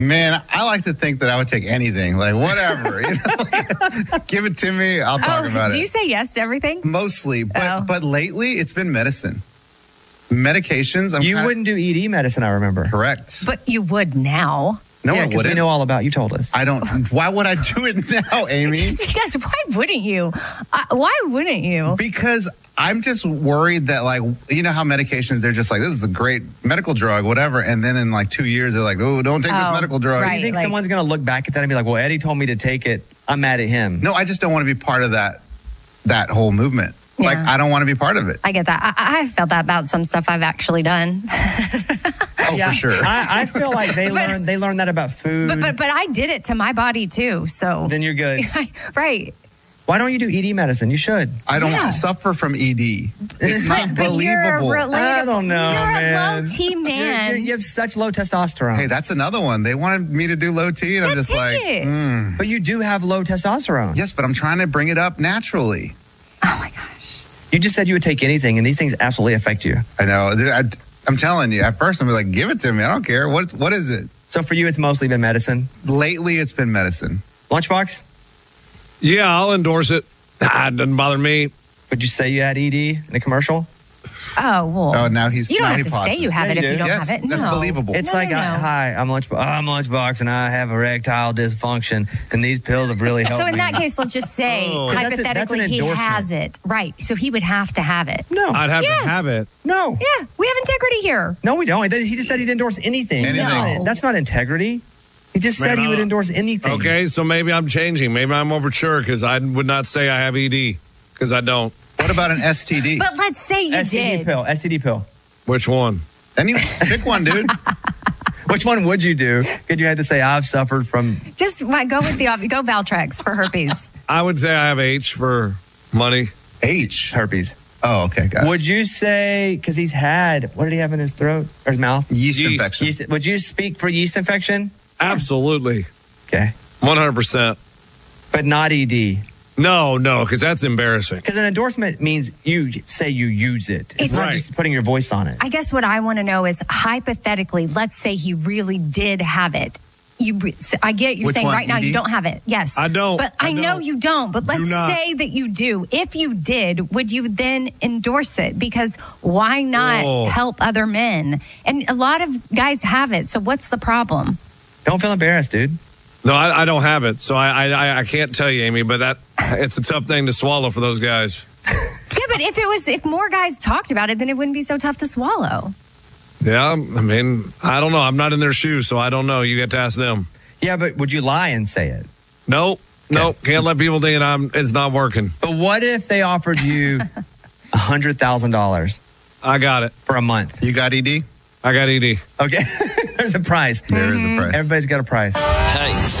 Man, I like to think that I would take anything, like whatever. Give it to me. I'll talk about it. Do you say yes to everything? Mostly, but lately it's been medicine. Medications. You wouldn't do ED medicine, I remember. Correct. But you would now. No, yeah, I wouldn't. We know all about. You told us. I don't. Why would I do it now, Amy? Just because. Why wouldn't you? Why wouldn't you? Because I'm just worried that, like, you know how medications, they're just like, this is a great medical drug, whatever. And then in like 2 years, they're like, oh, don't take this medical drug. Right, you think someone's going to look back at that and be like, well, Eddie told me to take it. I'm mad at him. No, I just don't want to be part of that whole movement. Yeah. Like, I don't want to be part of it. I get that. I felt that about some stuff I've actually done. Oh, yeah, for sure. I feel like they learned that about food. But I did it to my body too. So then you're good. Right. Why don't you do ED medicine? You should. I don't suffer from ED. It's not believable. I don't know, You're man. a low T man. You have such low testosterone. Hey, that's another one. They wanted me to do low T, and I'm just like, But you do have low testosterone. Yes, but I'm trying to bring it up naturally. Oh my gosh. You just said you would take anything, and these things absolutely affect you. I know. I'm telling you, at first I'm like, give it to me. I don't care. What is it? So for you, it's mostly been medicine? Lately, it's been medicine. Lunchbox? Yeah, I'll endorse it. It doesn't bother me. Would you say you had ED in a commercial? Oh, well. Oh, now he's. You don't now have he to say you have it if you don't yes, have it. That's No. believable. It's No, like, no. hi, I'm Lunchbox, and I have erectile dysfunction, and these pills have really helped So in me. that case, let's just say, Oh. hypothetically, That's an he endorsement. has it. Right. So he would have to have it. No. I'd have Yes. to have it. No. Yeah. We have integrity here. No, we don't. He just said he'd endorse anything. Anything. That's not integrity. He just said he would endorse anything. Okay, so maybe I'm changing. Maybe I'm more mature because I would not say I have ED because I don't. What about an STD? But let's say you did. STD pill. Which one? Then you pick one, dude. Which one would you do if you had to say, I've suffered from... Just go with go Valtrex for herpes. I would say I have H for money. H. herpes. Oh, okay. Got it. Would you say, because he's had, what did he have in his throat or his mouth? Yeast infection. Would you speak for yeast infection? Absolutely. Okay. 100%. But not ED. No, because that's embarrassing. Because an endorsement means you say you use it. It's not Right. just putting your voice on it. I guess what I want to know is, hypothetically, let's say he really did have it. I get you're Which saying one, right now ED? you don't have it. Yes. I don't. But I I know don't. you don't. But let's not. say that you do. If you did, would you then endorse it? Because why not Oh. help other men? And a lot of guys have it. So what's the problem? Don't feel embarrassed, dude. No, I don't have it, so I can't tell you, Amy. But it's a tough thing to swallow for those guys. Yeah, but if more guys talked about it, then it wouldn't be so tough to swallow. Yeah, I mean, I don't know. I'm not in their shoes, so I don't know. You get to ask them. Yeah, but would you lie and say it? Nope, can't let people think it's not working. But what if they offered you $100,000 I got it. for a month? You got ED? I got ED. Okay. There's a price. There is a price. Everybody's got a price. Hey.